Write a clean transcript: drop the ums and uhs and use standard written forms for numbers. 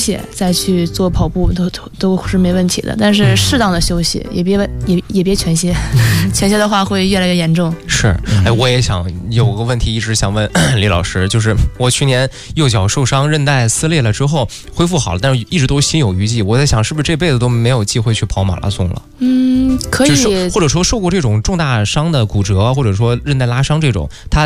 息再去做跑步都是没问题的，但是适当的休息，也别全歇，全歇的话会越来越严重。 是，我也想有个问题一直想问李老师，就是我去年右脚受伤，韧带撕裂了之后恢复好了，但是一直都心有余悸。我在想，是不是这辈子都没有机会去跑马拉松了？ 可以， 或者说受过这种重大伤的骨折，或者说韧带拉伤这种，它